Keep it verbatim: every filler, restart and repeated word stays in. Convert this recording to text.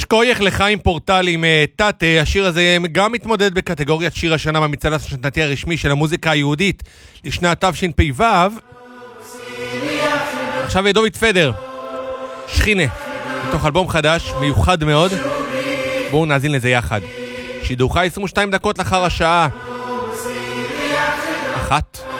כוייך לחיים פורטל עם תת, השיר הזה גם מתמודד בקטגוריית שיר השנה במצעד השנתי הרשמי של המוזיקה היהודית לשנת תשפ"ו. עכשיו דוד פדר, שכינה, מתוך אלבום חדש, מיוחד מאוד. בואו נאזין לזה יחד. שידורך עשרים ושתיים דקות לאחר השעה אחת.